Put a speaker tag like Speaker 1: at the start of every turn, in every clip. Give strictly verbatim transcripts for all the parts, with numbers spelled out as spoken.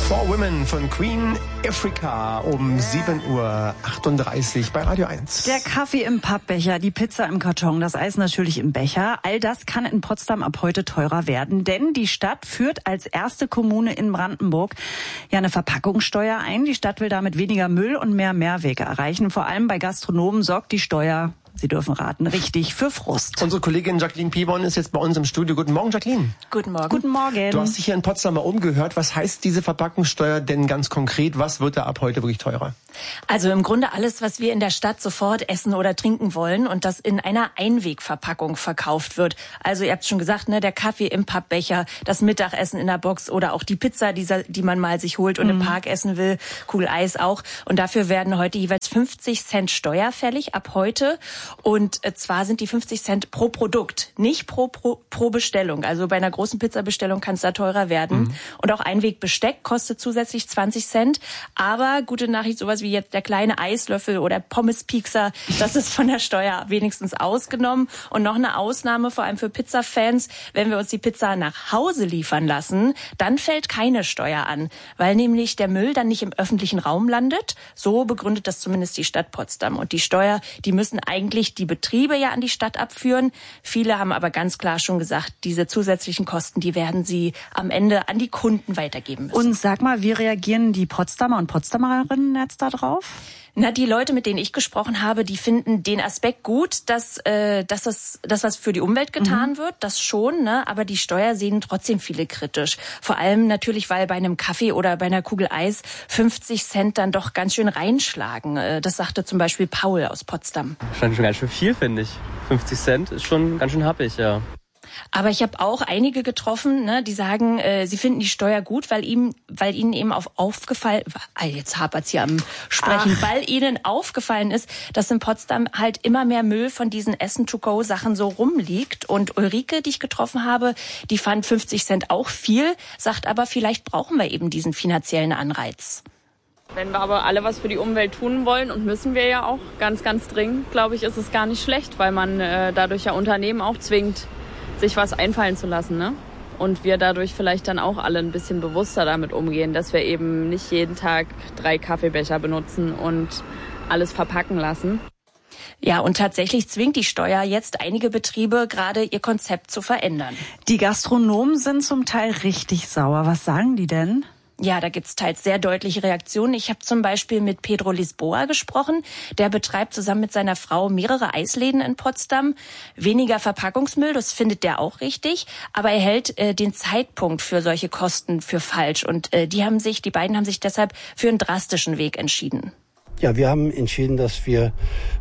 Speaker 1: Four Women von Queen Africa um sieben Uhr achtunddreißig bei Radio eins.
Speaker 2: Der Kaffee im Pappbecher, die Pizza im Karton, das Eis natürlich im Becher. All das kann in Potsdam ab heute teurer werden, denn die Stadt führt als erste Kommune in Brandenburg ja eine Verpackungssteuer ein. Die Stadt will damit weniger Müll und mehr Mehrwege erreichen. Vor allem bei Gastronomen sorgt die Steuer, Sie dürfen raten, richtig für Frust.
Speaker 1: Unsere Kollegin Jacqueline Pivon ist jetzt bei uns im Studio. Guten Morgen, Jacqueline.
Speaker 3: Guten Morgen.
Speaker 2: Guten Morgen.
Speaker 1: Du hast dich hier in Potsdam mal umgehört. Was heißt diese Verpackungssteuer denn ganz konkret? Was wird da ab heute wirklich teurer?
Speaker 3: Also im Grunde alles, was wir in der Stadt sofort essen oder trinken wollen und das in einer Einwegverpackung verkauft wird. Also ihr habt schon gesagt, ne, der Kaffee im Pappbecher, das Mittagessen in der Box oder auch die Pizza, die, die man mal sich holt und mhm. im Park essen will, Kugel Eis auch. Und dafür werden heute jeweils fünfzig Cent Steuer fällig ab heute. Und zwar sind die fünfzig Cent pro Produkt, nicht pro, pro, pro Bestellung. Also bei einer großen Pizzabestellung kann es da teurer werden. Mhm. Und auch Einwegbesteck kostet zusätzlich zwanzig Cent. Aber gute Nachricht, sowas wie jetzt der kleine Eislöffel oder Pommespiekser, das ist von der Steuer wenigstens ausgenommen. Und noch eine Ausnahme, vor allem für Pizzafans, wenn wir uns die Pizza nach Hause liefern lassen, dann fällt keine Steuer an, weil nämlich der Müll dann nicht im öffentlichen Raum landet. So begründet das zumindest die Stadt Potsdam. Und die Steuer, die müssen eigentlich die Betriebe ja an die Stadt abführen. Viele haben aber ganz klar schon gesagt, diese zusätzlichen Kosten, die werden sie am Ende an die Kunden weitergeben müssen.
Speaker 2: Und sag mal, wie reagieren die Potsdamer und Potsdamerinnen jetzt da drauf?
Speaker 3: Na, die Leute, mit denen ich gesprochen habe, die finden den Aspekt gut, dass, äh, dass das, das, was für die Umwelt getan mhm. wird, das schon, ne? Aber die Steuer sehen trotzdem viele kritisch. Vor allem natürlich, weil bei einem Kaffee oder bei einer Kugel Eis fünfzig Cent dann doch ganz schön reinschlagen. Äh, das sagte zum Beispiel Paul aus Potsdam.
Speaker 4: Schon, schon ganz schön viel, finde ich. fünfzig Cent ist schon ganz schön happig, ja.
Speaker 3: Aber ich habe auch einige getroffen, ne, die sagen, äh, sie finden die Steuer gut, weil ihm, weil ihnen eben auf aufgefallen, ah, jetzt hapert's hier am Sprechen, Ach. weil ihnen aufgefallen ist, dass in Potsdam halt immer mehr Müll von diesen Essen-to-go-Sachen so rumliegt. Und Ulrike, die ich getroffen habe, die fand fünfzig Cent auch viel, sagt aber, vielleicht brauchen wir eben diesen finanziellen Anreiz.
Speaker 5: Wenn wir aber alle was für die Umwelt tun wollen, und müssen wir ja auch ganz, ganz dringend, glaube ich, ist es gar nicht schlecht, weil man äh, dadurch ja Unternehmen auch zwingt, sich was einfallen zu lassen, ne? Und wir dadurch vielleicht dann auch alle ein bisschen bewusster damit umgehen, dass wir eben nicht jeden Tag drei Kaffeebecher benutzen und alles verpacken lassen.
Speaker 3: Ja, und tatsächlich zwingt die Steuer jetzt einige Betriebe gerade ihr Konzept zu verändern.
Speaker 2: Die Gastronomen sind zum Teil richtig sauer. Was sagen die denn?
Speaker 3: Ja, da gibt's teils sehr deutliche Reaktionen. Ich habe zum Beispiel mit Pedro Lisboa gesprochen. Der betreibt zusammen mit seiner Frau mehrere Eisläden in Potsdam. Weniger Verpackungsmüll, das findet der auch richtig. Aber er hält äh, den Zeitpunkt für solche Kosten für falsch. Und äh, die haben sich, die beiden haben sich deshalb für einen drastischen Weg entschieden.
Speaker 6: Ja, wir haben entschieden, dass wir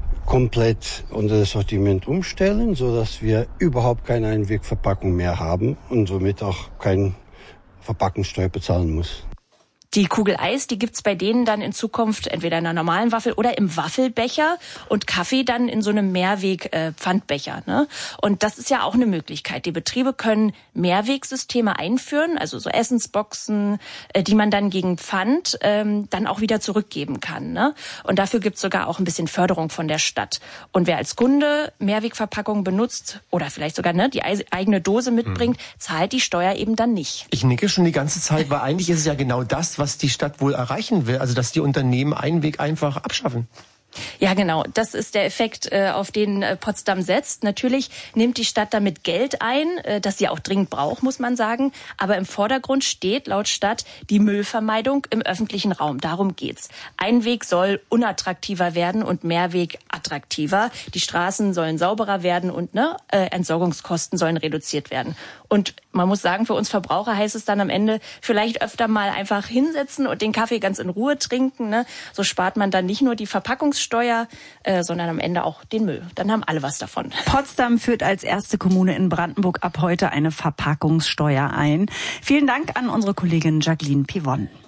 Speaker 6: komplett unser Sortiment umstellen, sodass wir überhaupt keine Einwegverpackung mehr haben und somit auch kein Verpackungssteuer bezahlen muss.
Speaker 3: Die Kugel Eis, die gibt's bei denen dann in Zukunft entweder in einer normalen Waffel oder im Waffelbecher und Kaffee dann in so einem Mehrweg-Pfandbecher. Äh, ne? Und das ist ja auch eine Möglichkeit. Die Betriebe können Mehrwegsysteme einführen, also so Essensboxen, äh, die man dann gegen Pfand ähm, dann auch wieder zurückgeben kann. Ne? Und dafür gibt's sogar auch ein bisschen Förderung von der Stadt. Und wer als Kunde Mehrwegverpackungen benutzt oder vielleicht sogar ne, die eigene Dose mitbringt, hm. zahlt die Steuer eben dann nicht.
Speaker 1: Ich nicke schon die ganze Zeit, weil eigentlich ist es ja genau das, was die Stadt wohl erreichen will, also dass die Unternehmen Einweg einfach abschaffen.
Speaker 3: Ja, genau. Das ist der Effekt, auf den Potsdam setzt. Natürlich nimmt die Stadt damit Geld ein, das sie auch dringend braucht, muss man sagen. Aber im Vordergrund steht laut Stadt die Müllvermeidung im öffentlichen Raum. Darum geht's. Einweg soll unattraktiver werden und Mehrweg attraktiver. Die Straßen sollen sauberer werden und ne, Entsorgungskosten sollen reduziert werden. Und man muss sagen, für uns Verbraucher heißt es dann am Ende vielleicht öfter mal einfach hinsetzen und den Kaffee ganz in Ruhe trinken. Ne? So spart man dann nicht nur die Verpackungssteuer, äh, sondern am Ende auch den Müll. Dann haben alle was davon.
Speaker 2: Potsdam führt als erste Kommune in Brandenburg ab heute eine Verpackungssteuer ein. Vielen Dank an unsere Kollegin Jacqueline Pivon.